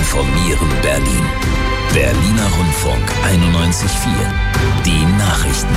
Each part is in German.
informieren Berlin. Berliner Rundfunk 91.4. Die Nachrichten.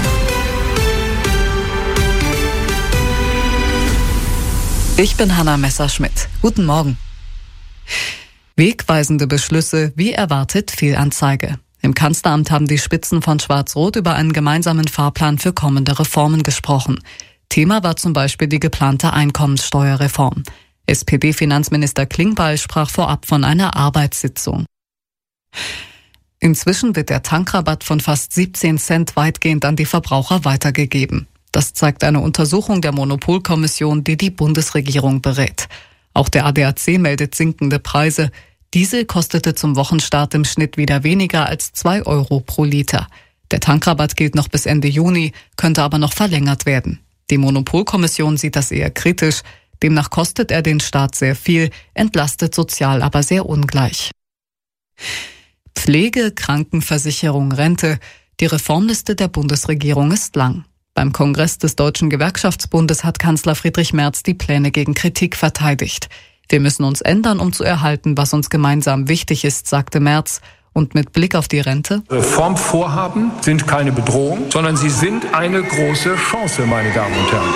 Ich bin Hanna Messerschmidt. Guten Morgen. Wegweisende Beschlüsse, wie erwartet Fehlanzeige. Im Kanzleramt haben die Spitzen von Schwarz-Rot über einen gemeinsamen Fahrplan für kommende Reformen gesprochen. Thema war zum Beispiel die geplante Einkommenssteuerreform. SPD-Finanzminister Klingbeil sprach vorab von einer Arbeitssitzung. Inzwischen wird der Tankrabatt von fast 17 Cent weitgehend an die Verbraucher weitergegeben. Das zeigt eine Untersuchung der Monopolkommission, die die Bundesregierung berät. Auch der ADAC meldet sinkende Preise. Diesel kostete zum Wochenstart im Schnitt wieder weniger als 2 Euro pro Liter. Der Tankrabatt gilt noch bis Ende Juni, könnte aber noch verlängert werden. Die Monopolkommission sieht das eher kritisch. Demnach kostet er den Staat sehr viel, entlastet sozial aber sehr ungleich. Pflege, Krankenversicherung, Rente. Die Reformliste der Bundesregierung ist lang. Beim Kongress des Deutschen Gewerkschaftsbundes hat Kanzler Friedrich Merz die Pläne gegen Kritik verteidigt. Wir müssen uns ändern, um zu erhalten, was uns gemeinsam wichtig ist, sagte Merz. Und mit Blick auf die Rente? Reformvorhaben sind keine Bedrohung, sondern sie sind eine große Chance, meine Damen und Herren.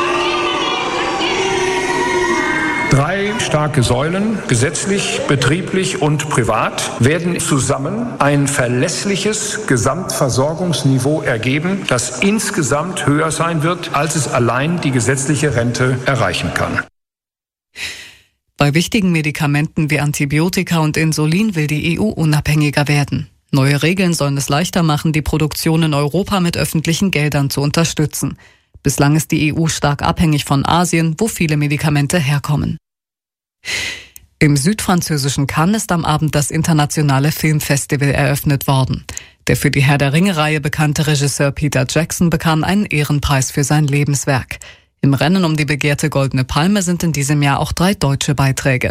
3 starke Säulen, gesetzlich, betrieblich und privat, werden zusammen ein verlässliches Gesamtversorgungsniveau ergeben, das insgesamt höher sein wird, als es allein die gesetzliche Rente erreichen kann. Bei wichtigen Medikamenten wie Antibiotika und Insulin will die EU unabhängiger werden. Neue Regeln sollen es leichter machen, die Produktion in Europa mit öffentlichen Geldern zu unterstützen. Bislang ist die EU stark abhängig von Asien, wo viele Medikamente herkommen. Im südfranzösischen Cannes ist am Abend das internationale Filmfestival eröffnet worden. Der für die Herr der Ringe-Reihe bekannte Regisseur Peter Jackson bekam einen Ehrenpreis für sein Lebenswerk. Im Rennen um die begehrte Goldene Palme sind in diesem Jahr auch 3 deutsche Beiträge.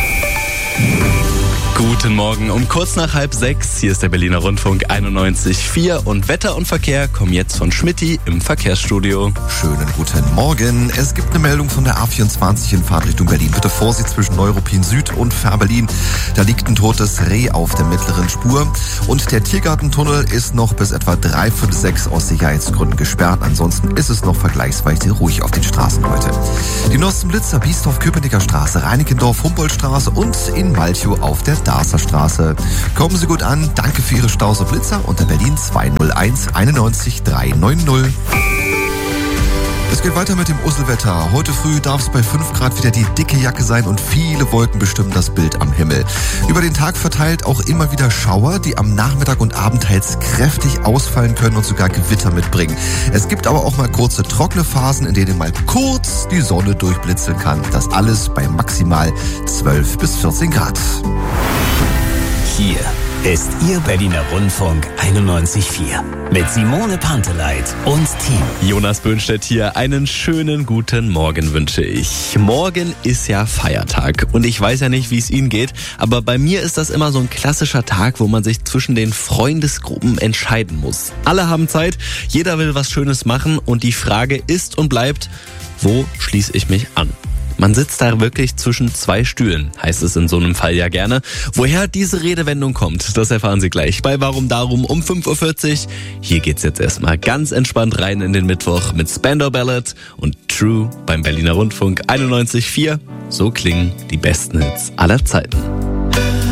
Guten Morgen, um kurz nach 5:30. Hier ist der Berliner Rundfunk 91.4 und Wetter und Verkehr kommen jetzt von Schmitty im Verkehrsstudio. Schönen guten Morgen. Es gibt eine Meldung von der A24 in Fahrtrichtung Berlin. Bitte Vorsicht zwischen Neuruppin Süd und Fährberlin. Da liegt ein totes Reh auf der mittleren Spur. Und der Tiergartentunnel ist noch bis etwa 5:45 aus Sicherheitsgründen gesperrt. Ansonsten ist es noch vergleichsweise ruhig auf den Straßen heute. Die Nossen Blitzer, Biesdorf-Köpenicker Straße, Reinickendorf, Humboldtstraße und in Malchow auf der Darßer Straße. Kommen Sie gut an. Danke für Ihre Stauser Blitzer unter Berlin 201 91 390. Es geht weiter mit dem Usselwetter. Heute früh darf es bei 5 Grad wieder die dicke Jacke sein und viele Wolken bestimmen das Bild am Himmel. Über den Tag verteilt auch immer wieder Schauer, die am Nachmittag und Abend teils kräftig ausfallen können und sogar Gewitter mitbringen. Es gibt aber auch mal kurze trockene Phasen, in denen mal kurz die Sonne durchblitzeln kann. Das alles bei maximal 12 bis 14 Grad. Hier ist Ihr Berliner Rundfunk 91.4 mit Simone Panteleit und Team. Jonas Böhnstedt hier. Einen schönen guten Morgen wünsche ich. Morgen ist ja Feiertag und ich weiß ja nicht, wie es Ihnen geht, aber bei mir ist das immer so ein klassischer Tag, wo man sich zwischen den Freundesgruppen entscheiden muss. Alle haben Zeit, jeder will was Schönes machen und die Frage ist und bleibt, wo schließe ich mich an? Man sitzt da wirklich zwischen 2 Stühlen, heißt es in so einem Fall ja gerne. Woher diese Redewendung kommt, das erfahren Sie gleich bei Warum Darum um 5:40 Uhr. Hier geht's jetzt erstmal ganz entspannt rein in den Mittwoch mit Spandau Ballet und True beim Berliner Rundfunk 91.4. So klingen die besten Hits aller Zeiten.